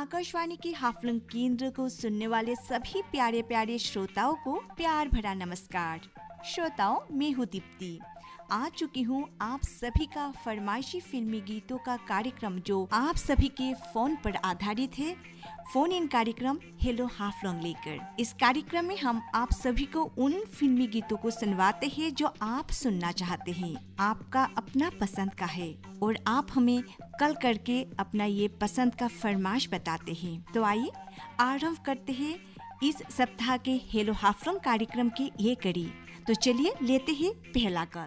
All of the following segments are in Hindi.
आकाशवाणी के हाफलंग केंद्र को सुनने वाले सभी प्यारे प्यारे श्रोताओं को प्यार भरा नमस्कार। श्रोताओं, मैं हूँ दीप्ति। आ चुकी हूँ आप सभी का फरमाइशी फिल्मी गीतों का कार्यक्रम जो आप सभी के फोन पर आधारित है, फोन इन कार्यक्रम हेलो हाफलंग लेकर। इस कार्यक्रम में हम आप सभी को उन फिल्मी गीतों को सुनवाते हैं जो आप सुनना चाहते हैं, आपका अपना पसंद का है, और आप हमें कल करके अपना ये पसंद का फरमाइश बताते हैं। तो आइए आरंभ करते हैं इस सप्ताह के हेलो हाफलंग कार्यक्रम की ये कड़ी। तो चलिए लेते हैं पहला कॉल।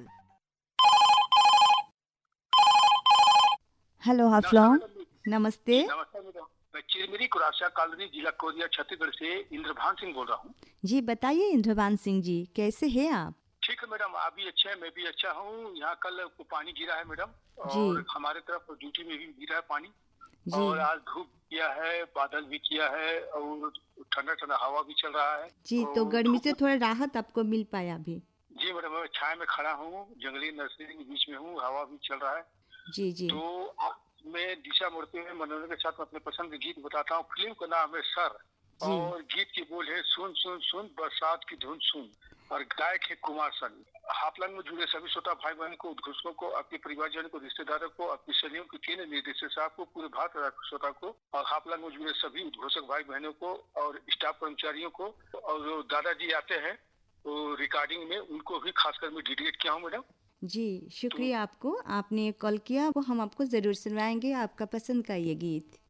हेलो हाफलंग, नमस्ते। नमस्कार मैडम, मैं चिरमिरी कुराशा कॉलोनी, जिला कोरिया, छत्तीसगढ़ से इंद्रभान सिंह बोल रहा हूँ। जी बताइए इंद्रभान सिंह जी, कैसे हैं आप? ठीक है मैडम, आप भी अच्छे हैं, मैं भी अच्छा हूँ। यहाँ कल पानी गिरा है मैडम, जी और हमारे तरफ ड्यूटी में भी गिरा है पानी। जी और आज धूप किया है, बादल भी किया है, और ठंडा ठंडा हवा भी चल रहा है। जी, तो और गर्मी से धूप- थोड़ा राहत आपको मिल पाया अभी? जी मैडम, मैं छाया में खड़ा हूँ, जंगली नर्सरी के बीच में हूँ, हवा भी चल रहा है। जी जी तो मैं दिशा मोड़ते हुए मनोरंजन के साथ अपने पसंद के गीत बताता हूँ। फिल्म का नाम है सर, जी और गीत की बोल है सुन सुन सुन बरसात की धुन सुन, और गायक है कुमार सन। हाफलंग में जुड़े सभी श्रोता भाई बहन को, उद्घोषकों को, अपने परिवारजनों को, रिश्तेदारों को, अपनी सहेलियों के केंद्र निर्देशक साहब को, पूरे भारत श्रोता को, और हाफलंग में जुड़े सभी उद्घोषक भाई बहनों को और स्टाफ कर्मचारियों को, और जो दादाजी आते हैं तो रिकॉर्डिंग में, उनको भी खासकर मैं डेडिकेट किया हूँ मैडम। जी, शुक्रिया आपको, आपने कॉल किया, वो हम आपको ज़रूर सुनवाएंगे आपका पसंद का ये गीत।